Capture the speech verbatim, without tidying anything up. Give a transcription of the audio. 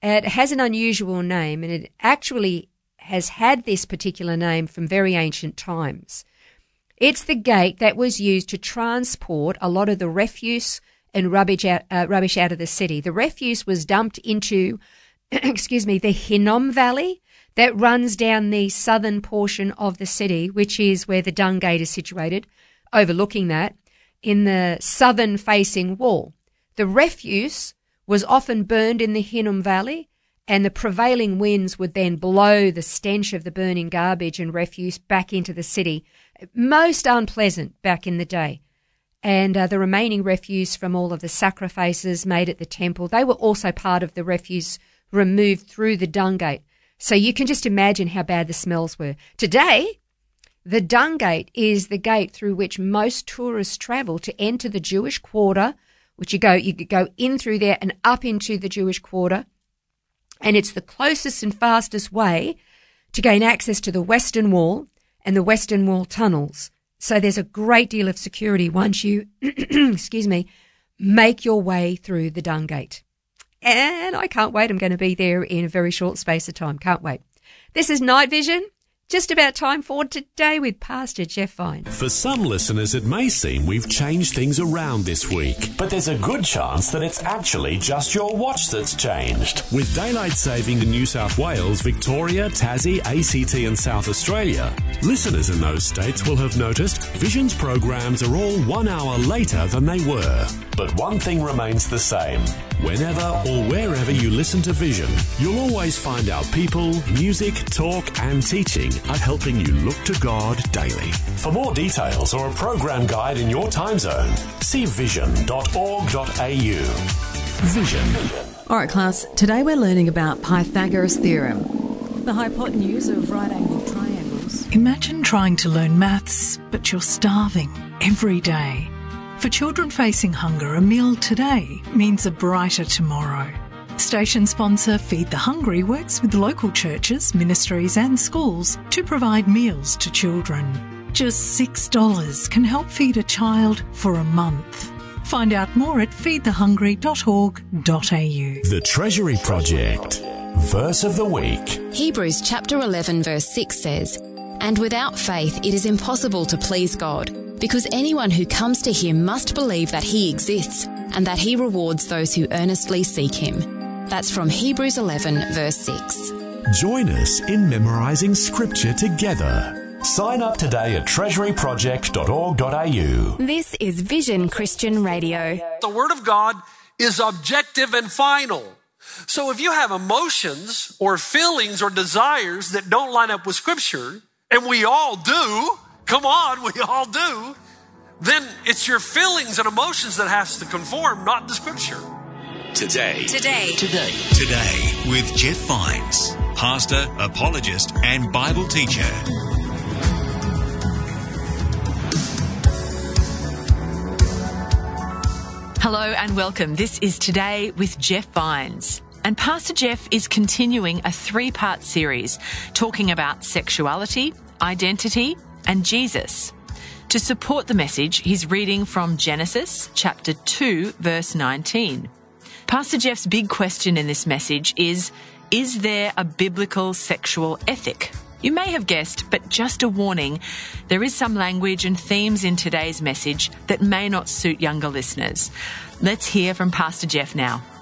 It has an unusual name, and it actually has had this particular name from very ancient times. It's the gate that was used to transport a lot of the refuse and rubbish out, uh, rubbish out of the city. The refuse was dumped into, excuse me, the Hinnom Valley that runs down the southern portion of the city, which is where the Dung Gate is situated, overlooking that, in the southern-facing wall. The refuse was often burned in the Hinnom Valley, and the prevailing winds would then blow the stench of the burning garbage and refuse back into the city. Most unpleasant back in the day. And uh, the remaining refuse from all of the sacrifices made at the temple, they were also part of the refuse removed through the Dung Gate. So you can just imagine how bad the smells were. Today, the Dung Gate is the gate through which most tourists travel to enter the Jewish quarter, which you go, you go in through there and up into the Jewish quarter. And it's the closest and fastest way to gain access to the Western Wall and the Western Wall tunnels. So there's a great deal of security once you, excuse me, make your way through the Dung Gate. And I can't wait. I'm going to be there in a very short space of time. Can't wait. This is Night Vision. Just about time for Today with Pastor Jeff Vines. For some listeners, it may seem we've changed things around this week. But there's a good chance that it's actually just your watch that's changed. With daylight saving in New South Wales, Victoria, Tassie, A C T and South Australia, listeners in those states will have noticed Vision's programs are all one hour later than they were. But one thing remains the same. Whenever or wherever you listen to Vision, you'll always find our people, music, talk and teaching are helping you look to God daily. For more details or a program guide in your time zone, see vision dot org dot a u. Vision. All right, class, today we're learning about Pythagoras' theorem, the hypotenuse of right-angled triangles. Imagine trying to learn maths, but you're starving every day. For children facing hunger, a meal today means a brighter tomorrow. Station sponsor Feed the Hungry works with local churches, ministries and schools to provide meals to children. Just six dollars can help feed a child for a month. Find out more at feed the hungry dot org dot a u. The Treasury Project. Verse of the week. Hebrews chapter eleven verse six says, "And without faith it is impossible to please God, because anyone who comes to him must believe that he exists and that he rewards those who earnestly seek him." That's from Hebrews eleven verse six. Join us in memorising scripture together. Sign up today at treasury project dot org dot a u. This is Vision Christian Radio. The Word of God is objective and final. So if you have emotions or feelings or desires that don't line up with Scripture, and we all do, come on, we all do, then it's your feelings and emotions that has to conform, not the Scripture. Today. Today. Today. Today with Jeff Vines, pastor, apologist and Bible teacher. Hello and welcome. This is Today with Jeff Vines. And Pastor Jeff is continuing a three-part series talking about sexuality, identity and Jesus. To support the message, he's reading from Genesis chapter two, verse nineteen. Pastor Jeff's big question in this message is, is there a biblical sexual ethic? You may have guessed, but just a warning, there is some language and themes in today's message that may not suit younger listeners. Let's hear from Pastor Jeff now.